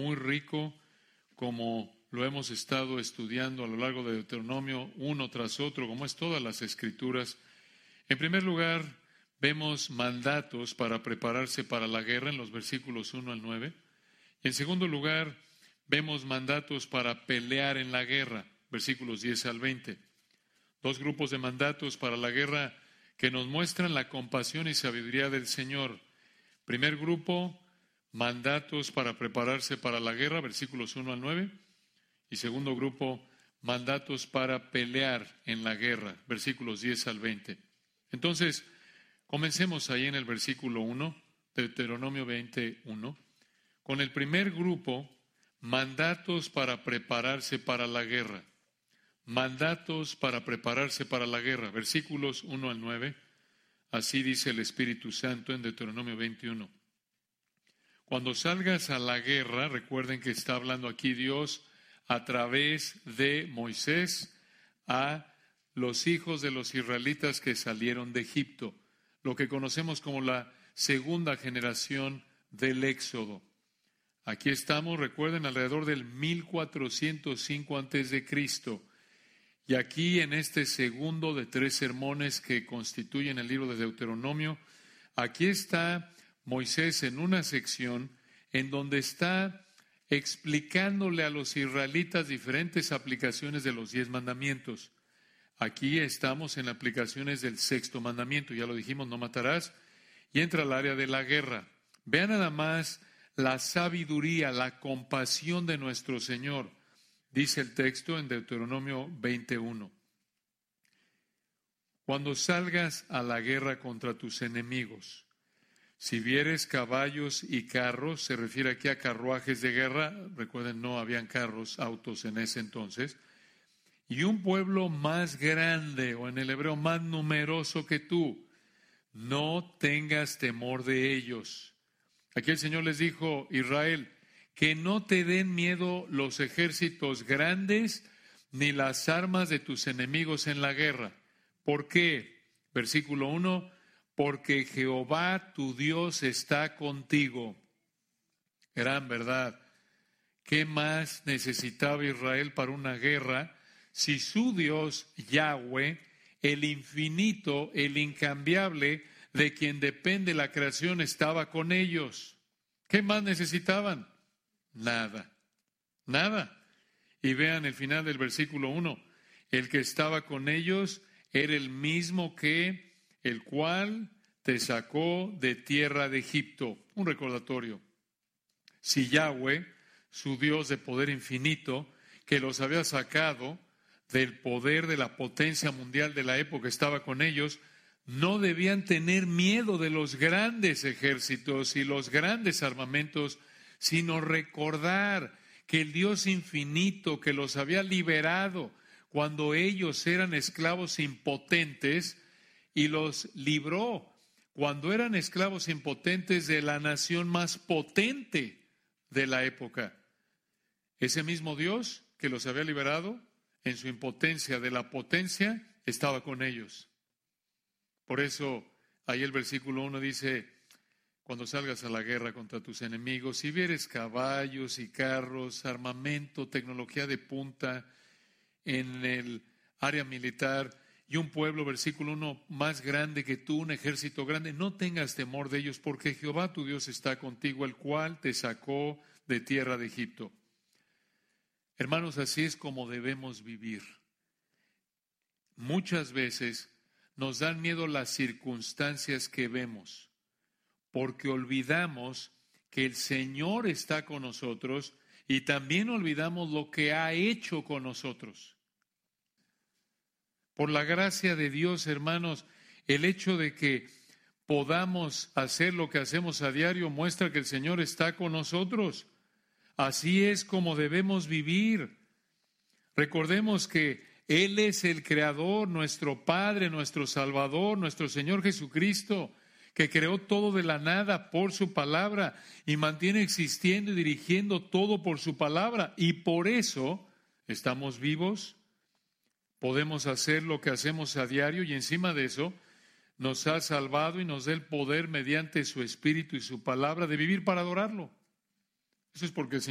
muy rico, como lo hemos estado estudiando a lo largo de Deuteronomio, uno tras otro, como es todas las Escrituras. En primer lugar, vemos mandatos para prepararse para la guerra en los versículos 1 al 9. Y en segundo lugar, vemos mandatos para pelear en la guerra, versículos 10 al 20. Dos grupos de mandatos para la guerra que nos muestran la compasión y sabiduría del Señor. Primer grupo, mandatos para prepararse para la guerra, versículos 1 al 9. Y segundo grupo, mandatos para pelear en la guerra, versículos 10 al 20. Entonces, comencemos ahí en el versículo 1, Deuteronomio 21, con el primer grupo, mandatos para prepararse para la guerra. Mandatos para prepararse para la guerra, versículos 1 al 9. Así dice el Espíritu Santo en Deuteronomio 21. Cuando salgas a la guerra, recuerden que está hablando aquí Dios a través de Moisés a los hijos de los israelitas que salieron de Egipto, lo que conocemos como la segunda generación del Éxodo. Aquí estamos, recuerden, alrededor del 1405 a.C., y aquí en este segundo de 3 sermones que constituyen el libro de Deuteronomio, aquí está Moisés en una sección en donde está explicándole a los israelitas diferentes aplicaciones de los 10 mandamientos. Aquí estamos en aplicaciones del 6º mandamiento, ya lo dijimos, no matarás, y entra al área de la guerra. Vean nada más la sabiduría, la compasión de nuestro Señor. Dice el texto en Deuteronomio 21. Cuando salgas a la guerra contra tus enemigos, si vieres caballos y carros, se refiere aquí a carruajes de guerra, recuerden, no habían carros, autos en ese entonces, y un pueblo más grande, o en el hebreo más numeroso que tú, no tengas temor de ellos. Aquí el Señor les dijo, Israel, que no te den miedo los ejércitos grandes ni las armas de tus enemigos en la guerra. ¿Por qué? Versículo 1, porque Jehová tu Dios está contigo. Gran verdad. ¿Qué más necesitaba Israel para una guerra si su Dios, Yahweh, el infinito, el incambiable, de quien depende la creación, estaba con ellos? ¿Qué más necesitaban? Nada. Y vean el final del versículo 1. El que estaba con ellos era el mismo que el cual te sacó de tierra de Egipto. Un recordatorio. Si Yahweh, su Dios de poder infinito, que los había sacado del poder de la potencia mundial de la época, estaba con ellos, no debían tener miedo de los grandes ejércitos y los grandes armamentos, sino recordar que el Dios infinito que los había liberado cuando ellos eran esclavos impotentes y los libró cuando eran esclavos impotentes de la nación más potente de la época. Ese mismo Dios que los había liberado en su impotencia de la potencia estaba con ellos. Por eso ahí el versículo 1 dice, cuando salgas a la guerra contra tus enemigos, si vieres caballos y carros, armamento, tecnología de punta en el área militar y un pueblo, versículo 1, más grande que tú, un ejército grande, no tengas temor de ellos, porque Jehová tu Dios está contigo, el cual te sacó de tierra de Egipto. Hermanos, así es como debemos vivir. Muchas veces nos dan miedo las circunstancias que vemos, porque olvidamos que el Señor está con nosotros y también olvidamos lo que ha hecho con nosotros. Por la gracia de Dios, hermanos, el hecho de que podamos hacer lo que hacemos a diario muestra que el Señor está con nosotros. Así es como debemos vivir. Recordemos que Él es el Creador, nuestro Padre, nuestro Salvador, nuestro Señor Jesucristo, que creó todo de la nada por su palabra y mantiene existiendo y dirigiendo todo por su palabra. Y por eso estamos vivos, podemos hacer lo que hacemos a diario y encima de eso nos ha salvado y nos da el poder mediante su Espíritu y su palabra de vivir para adorarlo. Eso es porque el Señor